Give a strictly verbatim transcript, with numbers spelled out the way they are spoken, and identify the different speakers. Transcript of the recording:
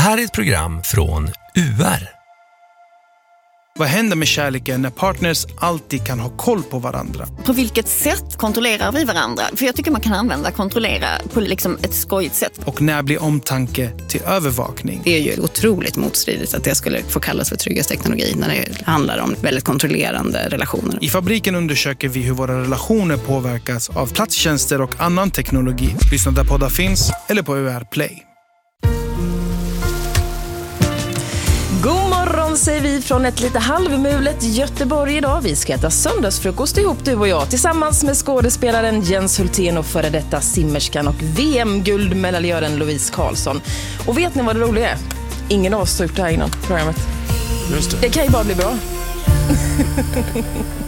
Speaker 1: här är ett program från U R.
Speaker 2: Vad händer med kärleken när partners alltid kan ha koll på varandra?
Speaker 3: På vilket sätt kontrollerar vi varandra? För jag tycker man kan använda kontrollera på liksom ett skojigt sätt.
Speaker 2: Och när blir omtanke till övervakning?
Speaker 4: Det är ju otroligt motstridigt att det skulle få kallas för trygghetsteknologi när det handlar om väldigt kontrollerande relationer.
Speaker 2: I Fabriken undersöker vi hur våra relationer påverkas av platstjänster och annan teknologi. Lyssna där poddar finns eller på U R Play.
Speaker 5: God morgon säger vi från ett lite halvmulet Göteborg idag. Vi ska äta söndagsfrukost ihop du och jag tillsammans med skådespelaren Jens Hultén och före detta simmerskan och V M-guldmedaljören Louise Karlsson. Och vet ni vad det roliga är? Ingen av oss har gjort det här innan programmet.
Speaker 2: Just det.
Speaker 5: Det kan ju bara bli bra.